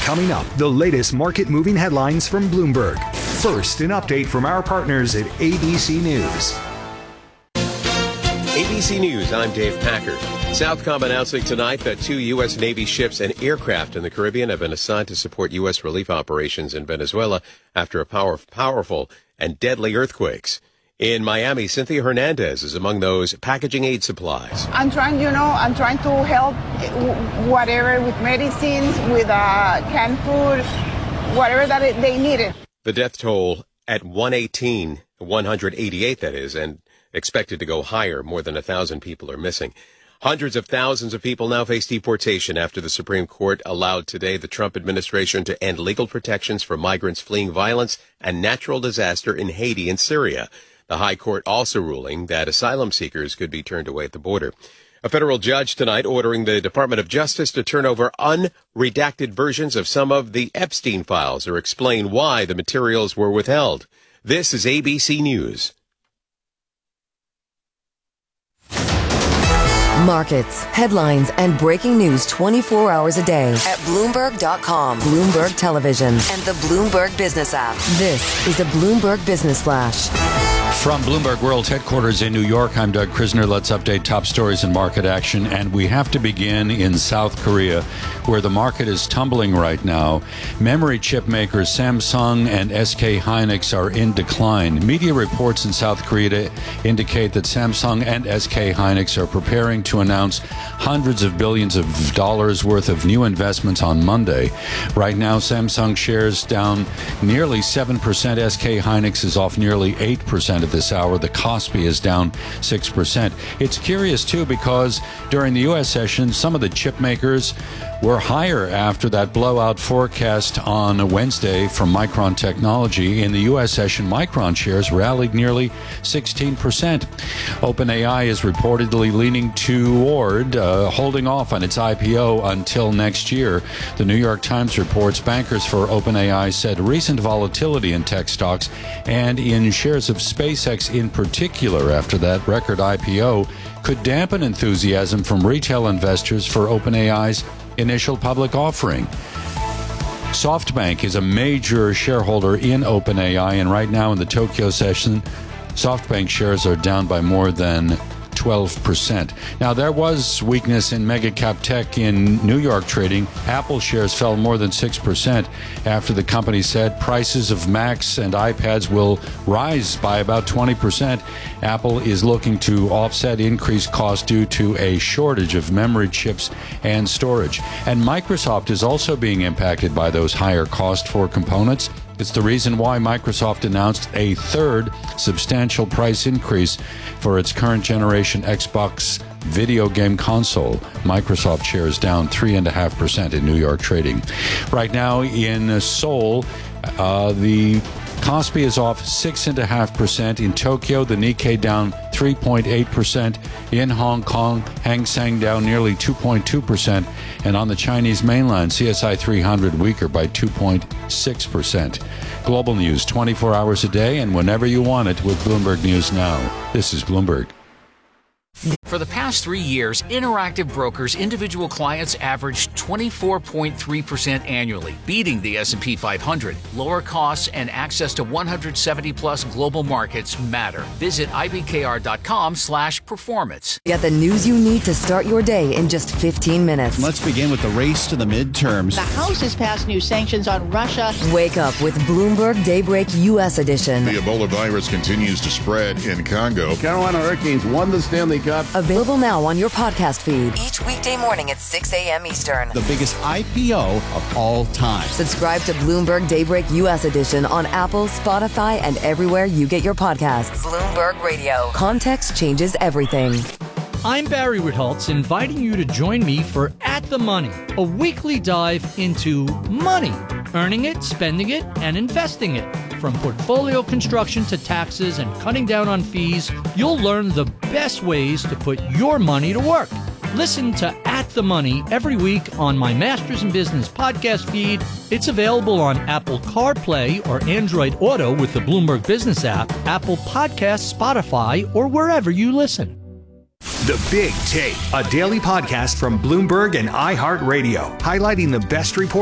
Coming up, the latest market-moving headlines from Bloomberg. First, an update from our partners at ABC News. ABC News, I'm Dave Packard. Southcom announcing tonight that 2 U.S. Navy ships and aircraft in the Caribbean have been assigned to support U.S. relief operations in Venezuela after a powerful and deadly earthquakes. In Miami, Cynthia Hernandez is among those packaging aid supplies. I'm trying to help whatever with medicines, with canned food, whatever that they needed. The death toll at 188 that is, and expected to go higher. More than 1,000 people are missing. Hundreds of thousands of people now face deportation after the Supreme Court allowed today the Trump administration to end legal protections for migrants fleeing violence and natural disaster in Haiti and Syria. The High Court also ruling that asylum seekers could be turned away at the border. A federal judge tonight ordering the Department of Justice to turn over unredacted versions of some of the Epstein files or explain why the materials were withheld. This is ABC News. Markets, headlines, and breaking news 24 hours a day at Bloomberg.com, Bloomberg Television, and the Bloomberg Business app. This is a Bloomberg Business Flash. From Bloomberg World Headquarters in New York, I'm Doug Krisner. Let's update top stories and market action. And we have to begin in South Korea, where the market is tumbling right now. Memory chip makers Samsung and SK Hynix are in decline. Media reports in South Korea indicate that Samsung and SK Hynix are preparing to announce hundreds of billions of dollars worth of new investments on Monday. Right now, Samsung shares down nearly 7%. SK Hynix is off nearly 8% at this hour. The Kospi is down 6%. It's curious, too, because during the U.S. session, some of the chip makers were higher after that blowout forecast on Wednesday from Micron Technology. In the U.S. session, Micron shares rallied nearly 16%. OpenAI is reportedly leaning toward holding off on its IPO until next year. The New York Times reports bankers for OpenAI said recent volatility in tech stocks and in shares of SpaceX in particular after that record IPO could dampen enthusiasm from retail investors for OpenAI's initial public offering. SoftBank is a major shareholder in OpenAI, and right now in the Tokyo session, SoftBank shares are down by more than 12%. Now, there was weakness in mega cap tech in New York trading. Apple shares fell more than 6% after the company said prices of Macs and iPads will rise by about 20%. Apple is looking to offset increased costs due to a shortage of memory chips and storage. And Microsoft is also being impacted by those higher costs for components. It's the reason why Microsoft announced a third substantial price increase for its current generation Xbox video game console. Microsoft shares down 3.5% in New York trading. Right now in Seoul, the Kospi is off 6.5%. In Tokyo, the Nikkei down 3.8%. In Hong Kong, Hang Seng down nearly 2.2%. And on the Chinese mainland, CSI 300 weaker by 2.6%. Global news 24 hours a day and whenever you want it with Bloomberg News Now. This is Bloomberg. For the past 3 years, Interactive Brokers individual clients averaged 24.3% annually, beating the S&P 500. Lower costs and access to 170-plus global markets matter. Visit ibkr.com/performance. Get the news you need to start your day in just 15 minutes. Let's begin with the race to the midterms. The House has passed new sanctions on Russia. Wake up with Bloomberg Daybreak U.S. edition. The Ebola virus continues to spread in Congo. Carolina Hurricanes won the Stanley Cup. Available now on your podcast feed. Each weekday morning at 6 a.m. Eastern. The biggest IPO of all time. Subscribe to Bloomberg Daybreak U.S. edition on Apple, Spotify, and everywhere you get your podcasts. Bloomberg Radio. Context changes everything. I'm Barry Ritholtz, inviting you to join me for At the Money, a weekly dive into money, earning it, spending it, and investing it. From portfolio construction to taxes and cutting down on fees, you'll learn the best ways to put your money to work. Listen to At the Money every week on my Masters in Business podcast feed. It's available on Apple CarPlay or Android Auto with the Bloomberg Business app, Apple Podcasts, Spotify, or wherever you listen. The Big Take, a daily podcast from Bloomberg and iHeartRadio, highlighting the best reports